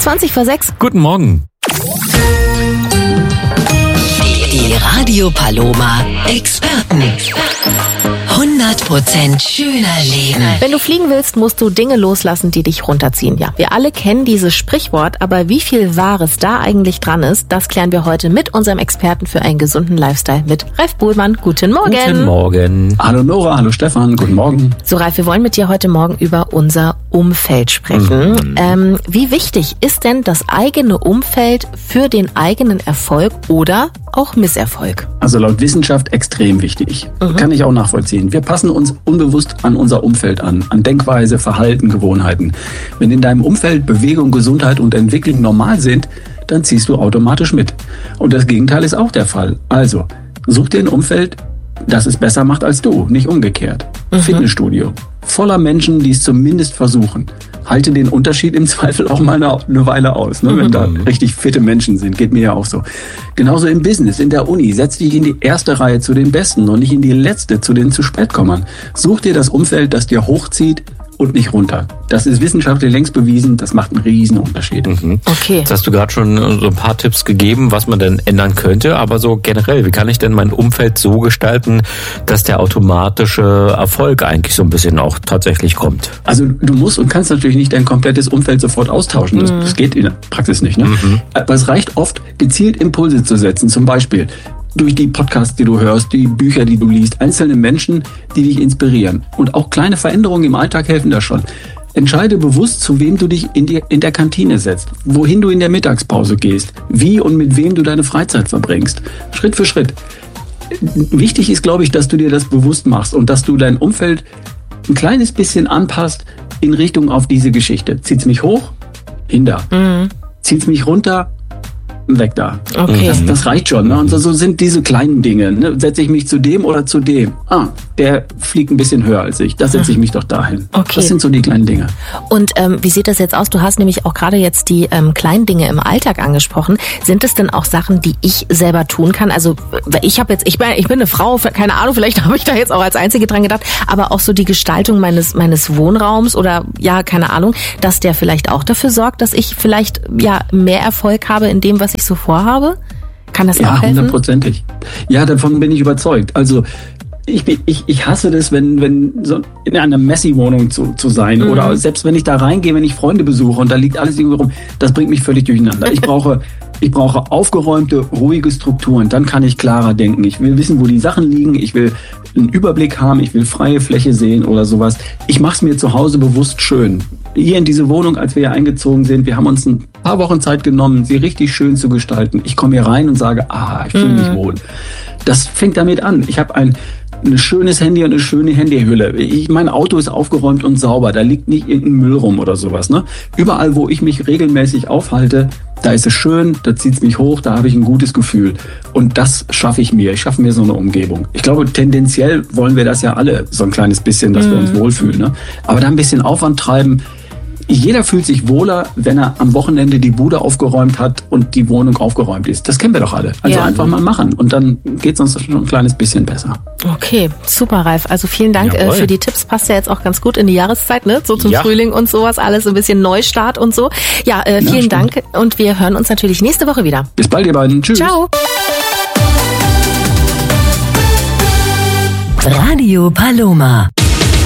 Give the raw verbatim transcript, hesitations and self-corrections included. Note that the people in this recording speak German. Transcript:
zwanzig vor sechs. Guten Morgen. Die Radio Paloma Experten. hundert Prozent schöner Leben. Wenn du fliegen willst, musst du Dinge loslassen, die dich runterziehen. Ja, wir alle kennen dieses Sprichwort, aber wie viel Wahres da eigentlich dran ist, das klären wir heute mit unserem Experten für einen gesunden Lifestyle, mit Ralf Bohlmann. Guten Morgen. Guten Morgen. Hallo Nora, hallo Stefan, guten Morgen. So Ralf, wir wollen mit dir heute Morgen über unser Umfeld sprechen. Mhm. Ähm, wie wichtig ist denn das eigene Umfeld für den eigenen Erfolg oder auch Misserfolg? Also laut Wissenschaft extrem wichtig. Mhm. Kann ich auch nachvollziehen. Wir passen uns unbewusst an unser Umfeld an, an Denkweise, Verhalten, Gewohnheiten. Wenn in deinem Umfeld Bewegung, Gesundheit und Entwicklung normal sind, dann ziehst du automatisch mit. Und das Gegenteil ist auch der Fall. Also, such dir ein Umfeld, das es besser macht als du, nicht umgekehrt. Mhm. Fitnessstudio, voller Menschen, die es zumindest versuchen. Halte den Unterschied im Zweifel auch mal eine, eine Weile aus, ne, wenn da richtig fitte Menschen sind. Geht mir ja auch so. Genauso im Business, in der Uni. Setz dich in die erste Reihe zu den Besten und nicht in die letzte zu den zu Spätkommern. Such dir das Umfeld, das dir hochzieht und nicht runter. Das ist wissenschaftlich längst bewiesen, das macht einen riesen Unterschied. Mhm. Okay. Jetzt hast du gerade schon so ein paar Tipps gegeben, was man denn ändern könnte, aber so generell, wie kann ich denn mein Umfeld so gestalten, dass der automatische Erfolg eigentlich so ein bisschen auch tatsächlich kommt? Also du musst und kannst natürlich nicht dein komplettes Umfeld sofort austauschen, das, mhm. das geht in der Praxis nicht. Ne? Mhm. Aber es reicht oft, gezielt Impulse zu setzen, zum Beispiel durch die Podcasts, die du hörst, die Bücher, die du liest, einzelne Menschen, die dich inspirieren. Und auch kleine Veränderungen im Alltag helfen da schon. Entscheide bewusst, zu wem du dich in, die, in der Kantine setzt, wohin du in der Mittagspause gehst, wie und mit wem du deine Freizeit verbringst. Schritt für Schritt. Wichtig ist, glaube ich, dass du dir das bewusst machst und dass du dein Umfeld ein kleines bisschen anpasst in Richtung auf diese Geschichte. Zieht's mich hoch? Hin da. Mhm. Zieht's mich runter? Weg da. Okay. Das, das reicht schon. Ne? Und so, so sind diese kleinen Dinge. Ne? Setze ich mich zu dem oder zu dem? Ah, der fliegt ein bisschen höher als ich. Da setze ich mich doch dahin. Okay. Das sind so die kleinen Dinge. Und ähm, wie sieht das jetzt aus? Du hast nämlich auch gerade jetzt die ähm, kleinen Dinge im Alltag angesprochen. Sind es denn auch Sachen, die ich selber tun kann? Also ich habe jetzt, ich bin, ich bin eine Frau, keine Ahnung, vielleicht habe ich da jetzt auch als Einzige dran gedacht, aber auch so die Gestaltung meines meines Wohnraums oder ja, keine Ahnung, dass der vielleicht auch dafür sorgt, dass ich vielleicht ja mehr Erfolg habe in dem, was ich so vorhabe? Kann das ja, auch helfen? Ja, hundertprozentig. Ja, davon bin ich überzeugt. Also ich, ich, ich hasse das, wenn, wenn so in einer Messi-Wohnung zu, zu sein mhm. oder selbst wenn ich da reingehe, wenn ich Freunde besuche und da liegt alles irgendwie rum, das bringt mich völlig durcheinander. Ich brauche, ich brauche aufgeräumte, ruhige Strukturen, dann kann ich klarer denken. Ich will wissen, wo die Sachen liegen, ich will einen Überblick haben, ich will freie Fläche sehen oder sowas. Ich mache es mir zu Hause bewusst schön. Hier in diese Wohnung, als wir hier eingezogen sind, wir haben uns ein paar Wochen Zeit genommen, sie richtig schön zu gestalten. Ich komme hier rein und sage, ah, ich fühle mich wohl. Das fängt damit an. Ich habe ein ein schönes Handy und eine schöne Handyhülle. Ich, mein Auto ist aufgeräumt und sauber. Da liegt nicht irgendein Müll rum oder sowas. Ne? Überall, wo ich mich regelmäßig aufhalte, da ist es schön, da zieht's mich hoch, da habe ich ein gutes Gefühl. Und das schaffe ich mir. Ich schaffe mir so eine Umgebung. Ich glaube, tendenziell wollen wir das ja alle so ein kleines bisschen, dass mhm. wir uns wohlfühlen. Ne? Aber da ein bisschen Aufwand treiben. Jeder fühlt sich wohler, wenn er am Wochenende die Bude aufgeräumt hat und die Wohnung aufgeräumt ist. Das kennen wir doch alle. Also ja. einfach mal machen und dann geht's uns schon ein kleines bisschen besser. Okay, super, Ralf. Also vielen Dank äh, für die Tipps. Passt ja jetzt auch ganz gut in die Jahreszeit, ne? So zum ja. Frühling und sowas. Alles ein bisschen Neustart und so. Ja, äh, vielen ja, Dank und wir hören uns natürlich nächste Woche wieder. Bis bald, ihr beiden. Tschüss. Ciao. Radio Paloma.